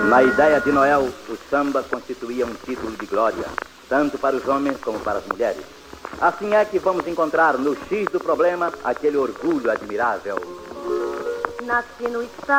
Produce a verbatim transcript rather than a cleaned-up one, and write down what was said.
Na ideia de Noel, o samba constituía um título de glória, tanto para os homens como para as mulheres. Assim é que vamos encontrar no X do problema aquele orgulho admirável. Nasci no estado